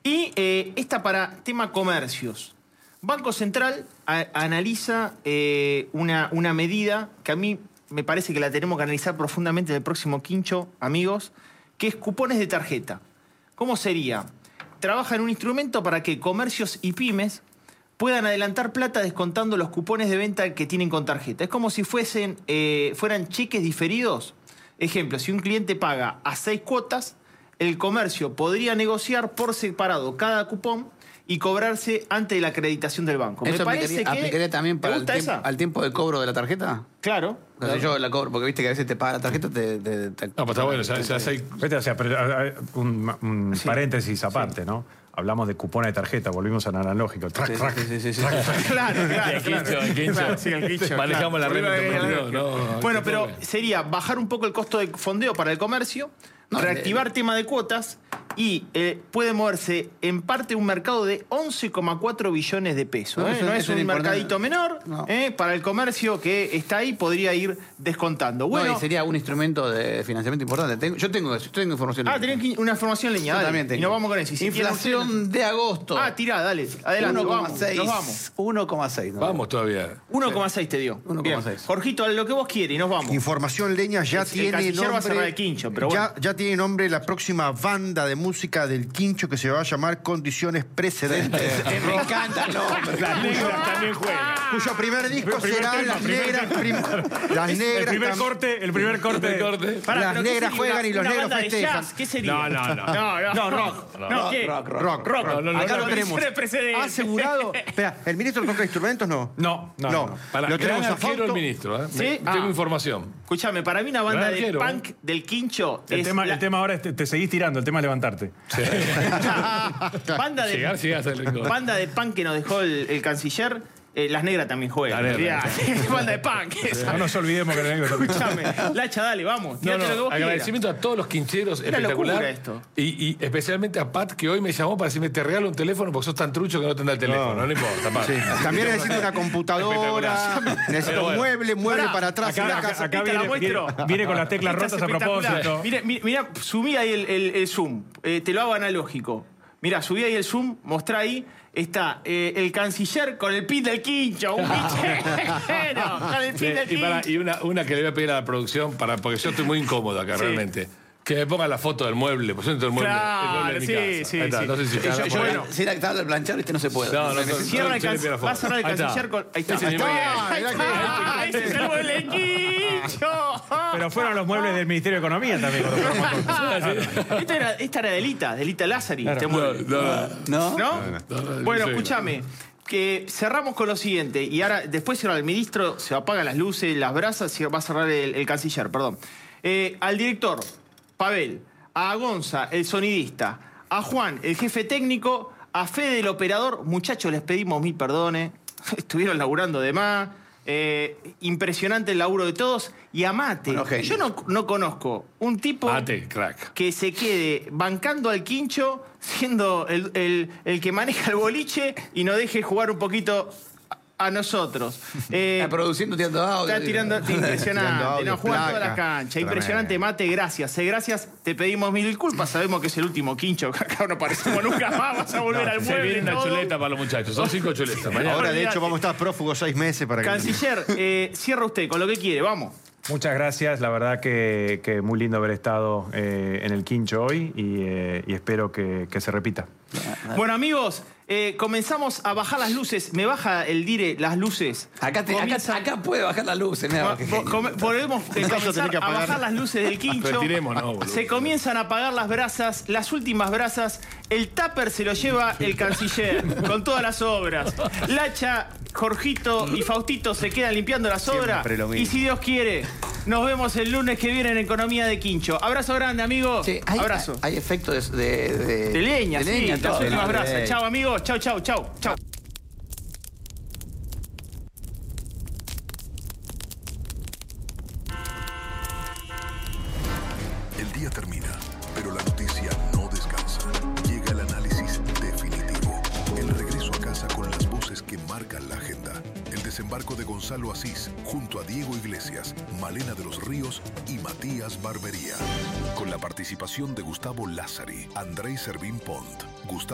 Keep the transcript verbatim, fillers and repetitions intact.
Y eh, esta para tema comercios. Banco Central a, analiza eh, una, una medida que a mí me parece que la tenemos que analizar profundamente en el próximo quincho, amigos, que es cupones de tarjeta. ¿Cómo sería? Trabaja en un instrumento para que comercios y pymes puedan adelantar plata descontando los cupones de venta que tienen con tarjeta. Es como si fuesen, eh, fueran cheques diferidos. Ejemplo, si un cliente paga a seis cuotas, el comercio podría negociar por separado cada cupón y cobrarse antes de la acreditación del banco. ¿Eso me parece aplicaría, que... aplicaría también para el tiempo, al tiempo de cobro de la tarjeta? Claro. O sea, claro. yo la cobro, porque viste que a veces te paga la tarjeta, te... te, te no, pues está bueno, ya, ya hay... O sea, pero, un, un sí. paréntesis aparte, sí. ¿no? Hablamos de cupones de tarjeta, volvimos al analógico. Track, Sí, track, sí, sí, sí, sí. track, track. Claro, claro, El claro. quincho, el quincho. Claro, sí, el quincho, Manejamos claro. la regla. No, No, bueno, no, pero no. sería bajar un poco el costo de fondeo para el comercio, no, reactivar el tema de cuotas y eh, puede moverse en parte un mercado de once coma cuatro billones de pesos. No, ¿eh? eso, No es eso un es mercadito menor. No. ¿eh? Para el comercio que está ahí podría ir descontando. Bueno, No, y sería un instrumento de financiamiento importante. Tengo, yo tengo eso, yo tengo información. ah, tenés una información en línea. Yo Dale. también tengo. Y nos vamos con eso. Y si Inflación quieren- de agosto. Ah, tirá, dale. Adelante. uno coma vamos, seis. nos vamos. uno coma seis. ¿no? Vamos todavía. uno coma seis te dio. uno coma seis. Bien. Jorgito, a lo que vos quieres y nos vamos. Información Leña ya El- el tiene canciller nombre. va a cerrar el quincho, pero ya, bueno. ya tiene nombre la próxima banda de música del quincho que se va a llamar Condiciones Precedentes. Eh, me encanta el nombre. Las negras también juegan. Cuyo primer disco Primer será tema, Las primer Negras. tema. prim- las El Negras. primer tam- corte, el primer corte. El corte. Pará, Las pero ¿qué negras sería? juegan Una- y los una negros banda de festejan. jazz? ¿Qué sería? No, no, no. No, no, No, rock. No, ¿qué? Rock, rock. Rock, Rock. No, no, no, Acá no, lo tenemos. Precedentes. ¿Ha asegurado? Espera, ¿el ministro toca instrumentos? No. No, no, no. no. Para Lo gran tenemos a arquero el Fausto. ministro, ¿eh? ¿Sí? Me- Ah. Tengo información. Escúchame, para mí una banda Gran de arquero, punk del quincho El, es tema, la- el tema ahora es te, te seguís tirando, el tema es levantarte. banda de Llegar, llegar hasta el rincón. banda de punk que nos dejó el, el canciller. eh, Las Negras también juegan. Las Negras. Mirá, banda de punk. esa. No nos olvidemos que el negro Escúchame, Lacha, dale, vamos. No, Tírate lo que no, vos quieras. agradecimiento a todos los quincheros, Una espectacular. locura esto. Y, y especialmente a Pat, que hoy me llamó para decirme, te regalo un teléfono porque sos tan trucho que no te da el teléfono. No, no importa, Pat. Sí. También necesito una computadora, Espectacular. necesito Pero un bueno. mueble, mueble Pará, para atrás en Acá, la acá, casa. acá Te la viene, viene, muestro. viene con las teclas Esta rotas es a espectacular. propósito. Mira, mira, mira, subí ahí el, el- el zoom. Eh, te lo hago analógico. Mira, subí ahí el zoom, mostrá ahí. Está eh, el canciller con el pin del quincho. Un pinchero con el pin del Y, para- quincho. y una, una que le voy a pedir a la producción, para, porque yo estoy muy incómodo acá, Sí. realmente. Que me ponga la foto del mueble, pues yo entro el mueble, Claro, el mueble de mi sí, casa. sí, Ahí está, sí. no sé si Yo- está yo- por yo- ahí. bueno. Si la tabla del planchar, este no se puede. No, no, no, Cierra el yo le can- pido la foto. va a cerrar el Ahí está. canciller con. Ahí está. Ese Ahí es está. mi Ahí mueble. está. Ese es el mueble del quincho. Pero fueron los muebles del Ministerio de Economía también. cuando fuimos. Esta era, esta era Delita, Delita Lázari. Este No, mueble. no, no. ¿No? ¿No? no, no, Bueno, sí. escúchame. Que cerramos con lo siguiente. Y ahora, después cierra el ministro, se apagan las luces, las brasas, y va a cerrar el, el canciller, perdón. Eh, al director, Pavel, a Gonza, el sonidista, a Juan, el jefe técnico, a Fede, el operador. Muchachos, les pedimos mil perdones. Estuvieron laburando de más. Eh, impresionante el laburo de todos. Y a Mate. Bueno, genios. Yo no, no conozco un tipo Mate, crack. que se quede bancando al quincho, siendo el, el- el que maneja el boliche y nos deje jugar un poquito a, a nosotros. Eh, Está produciendo, tirando audio. Está tirando, Tirando impresionante, audio, nos juegan placa. todas las canchas. Tremendo. Impresionante, Mate, gracias. eh, gracias, te pedimos mil disculpas. Sabemos que es el último quincho, que acá no aparecemos nunca más. Vas a volver al Se mueble. viene una todo. chuleta para los muchachos. Son cinco chuletas. Mañana. Ahora, de Olvídate. hecho, vamos a estar prófugos seis meses para que... Canciller, eh, cierra usted con lo que quiere, vamos. Muchas gracias, la verdad que, que muy lindo haber estado eh, en el quincho hoy y, eh, y espero que, que se repita. Bueno, amigos, eh, comenzamos a bajar las luces. Me baja el dire las luces. Acá, te- acá, Comienza- acá puede bajar la luz. Va- Mira, vo- come- Volvemos eh, caso comenzar tenés que a apagar. bajar las luces del quincho. Retiremos, no, boludo. Se comienzan a apagar las brasas, las últimas brasas. El tupper se lo lleva el canciller con todas las obras. Lacha, Jorgito y Faustito se quedan limpiando las obras. Siempre lo mismo. Y si Dios quiere, nos vemos el lunes que viene en Economía de Quincho. Abrazo grande, amigos. Sí, hay, Abrazo. Hay, hay efectos de, de, de, De leña, de sí, leña, las todo. últimas De- brasas. Chao, amigos. Chao, chao, chao, chao. El día termina, pero la noticia no descansa. Llega el análisis definitivo. El regreso a casa con las voces que marcan la agenda. El desembarco de Gonzalo Asís junto a Diego Iglesias, Malena de los Ríos y Matías Barbería. Con la participación de Gustavo Lázari, Andrei Servín Pont, Gustavo